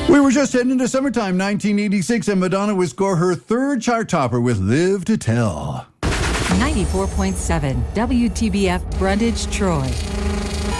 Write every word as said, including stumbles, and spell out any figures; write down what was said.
We were just heading into summertime, nineteen eighty-six, and Madonna would score her third chart topper with Live to Tell. ninety-four point seven W T B F Brundage, Troy.